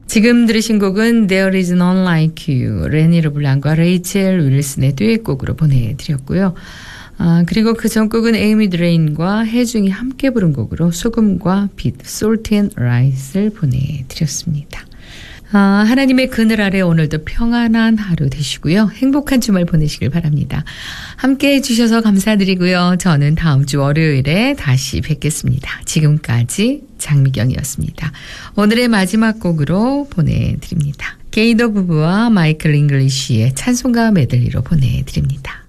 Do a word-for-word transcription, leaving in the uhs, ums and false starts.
지금 들으신 곡은 There is none like you, 레니 르블랑과 레이첼 윌슨의 듀엣곡으로 보내드렸고요. 아, 그리고 그 전 곡은 에이미 드레인과 해중이 함께 부른 곡으로 소금과 빛, Salt and Rice를 보내드렸습니다. 아, 하나님의 그늘 아래 오늘도 평안한 하루 되시고요. 행복한 주말 보내시길 바랍니다. 함께해 주셔서 감사드리고요. 저는 다음 주 월요일에 다시 뵙겠습니다. 지금까지 장미경이었습니다. 오늘의 마지막 곡으로 보내드립니다. 게이더 부부와 마이클 잉글리쉬의 찬송가 메들리로 보내드립니다.